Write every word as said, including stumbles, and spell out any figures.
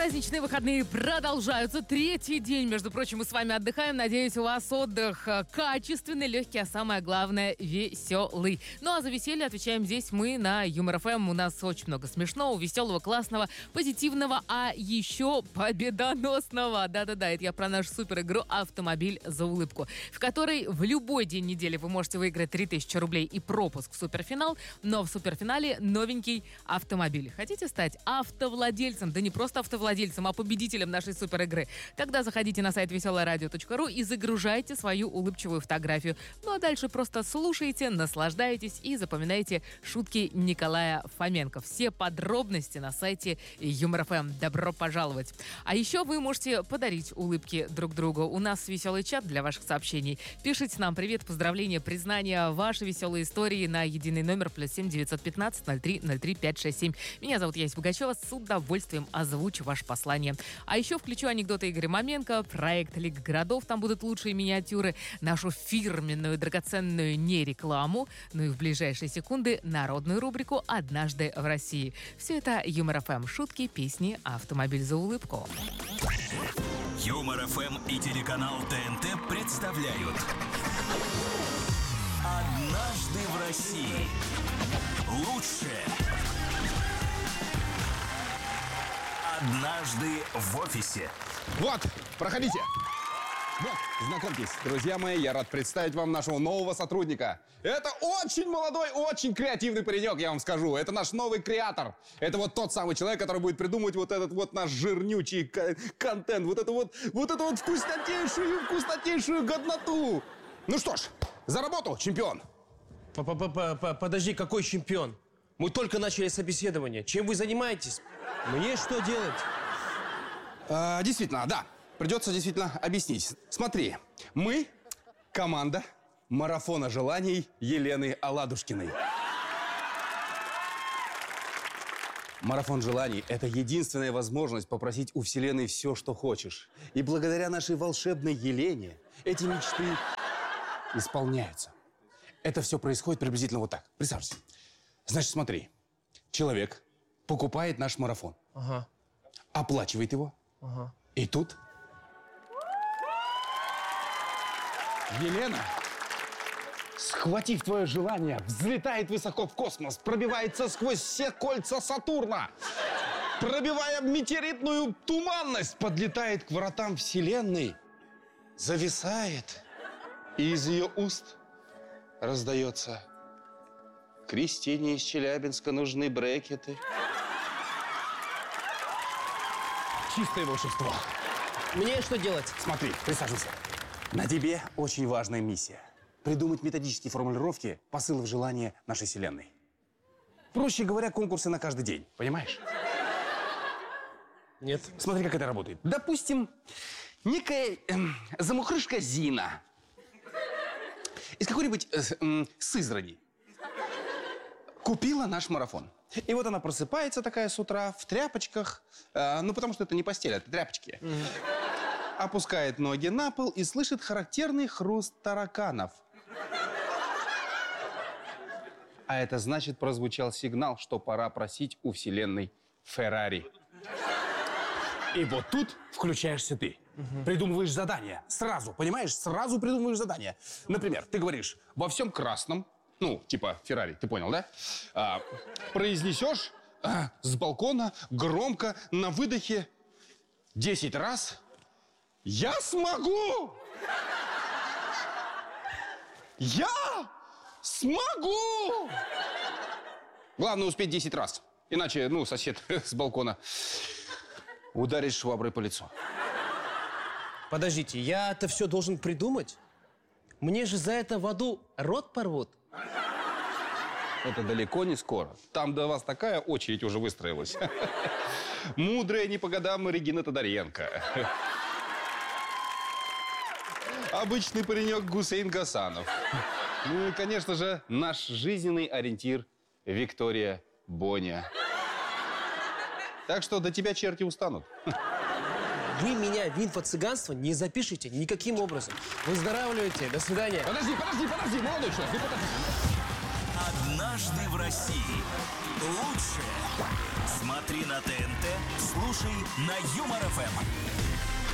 Праздничные выходные продолжаются. Третий день, между прочим, мы с вами отдыхаем. Надеюсь, у вас отдых качественный, легкий, а самое главное, веселый. Ну а за веселье отвечаем здесь мы на Юмор эф эм. У нас очень много смешного, веселого, классного, позитивного, а еще победоносного. Да-да-да, это я про нашу супер-игру «Автомобиль за улыбку», в которой в любой день недели вы можете выиграть три тысячи рублей и пропуск в суперфинал, но в суперфинале новенький автомобиль. Хотите стать автовладельцем? Да не просто автовладельцем, владельцем, а победителем нашей супер-игры. Тогда заходите на сайт веселое радио точка ру и загружайте свою улыбчивую фотографию. Ну а дальше просто слушайте, наслаждайтесь и запоминайте шутки Николая Фоменко. Все подробности на сайте Юмор эф эм. Добро пожаловать. А еще вы можете подарить улыбки друг другу. У нас веселый чат для ваших сообщений. Пишите нам привет, поздравления, признания, ваши веселые истории на единый номер плюс семь девятьсот пятнадцать ноль три ноль три пять шесть семь. Меня зовут Яся Пугачева. С удовольствием озвучу ваше послание. А еще включу анекдоты Игоря Маменко, проект Лига городов, там будут лучшие миниатюры, нашу фирменную драгоценную не-рекламу, ну и в ближайшие секунды народную рубрику «Однажды в России». Все это Юмор эф эм, шутки, песни, автомобиль за улыбку. Юмор эф эм и телеканал тэ эн тэ представляют «Однажды в России». Лучшее «Однажды в офисе». Вот, проходите. Вот, знакомьтесь, друзья мои, я рад представить вам нашего нового сотрудника. Это очень молодой, очень креативный паренек, я вам скажу. Это наш новый креатор. Это вот тот самый человек, который будет придумывать вот этот вот наш жирнючий контент, вот эту вот, вот эту вот вкуснотейшую, вкуснотейшую годноту. Ну что ж, за работу, чемпион. Подожди, какой чемпион? Мы только начали собеседование. Чем вы занимаетесь? Мне что делать? А, действительно, да. Придется действительно объяснить. Смотри, мы команда марафона желаний Елены Аладушкиной. Марафон желаний – это единственная возможность попросить у Вселенной все, что хочешь. И благодаря нашей волшебной Елене эти мечты исполняются. Это все происходит приблизительно вот так. Присаживайся. Значит, смотри. Человек покупает наш марафон. Ага. Оплачивает его. Ага. И тут Елена, схватив твое желание, взлетает высоко в космос, пробивается сквозь все кольца Сатурна, пробивая метеоритную туманность, подлетает к вратам Вселенной, зависает, и из ее уст раздается: Кристине из Челябинска нужны брекеты. Чистое волшебство. Мне что делать? Смотри, присаживайся. На тебе очень важная миссия. Придумать методические формулировки посылов желания нашей Вселенной. Проще говоря, конкурсы на каждый день. Понимаешь? Нет. Смотри, как это работает. Допустим, некая эм, замухрышка Зина из какой-нибудь э, э, Сызрани купила наш марафон. И вот она просыпается такая с утра в тряпочках, э, ну потому что это не постель, это тряпочки. Mm-hmm. Опускает ноги на пол и слышит характерный хруст тараканов. А это значит, прозвучал сигнал, что пора просить у Вселенной Феррари. И вот тут включаешься ты. Угу. Придумываешь задание. Сразу, понимаешь? Сразу придумываешь задание. Например, ты говоришь: во всем красном, ну, типа Феррари, ты понял, да? А, произнесешь а, с балкона громко на выдохе десять раз: я смогу! Я смогу! Главное успеть десять раз. Иначе, ну, сосед с балкона ударит шваброй по лицу. Подождите, я это все должен придумать? Мне же за это в аду рот порвут. Это далеко не скоро. Там до вас такая очередь уже выстроилась. Мудрая не по годам Регина Тодоренко. Обычный паренек Гусейн Гасанов. Ну и, конечно же, наш жизненный ориентир Виктория Боня. Так что до тебя черти устанут. Вы меня в инфо-цыганство не запишите никаким образом. Выздоравливайте. До свидания. Подожди, подожди, подожди, молодой человек, ну подожди. «Однажды в России». Лучшее смотри на тэ эн тэ. слушай на Юмор ФМ.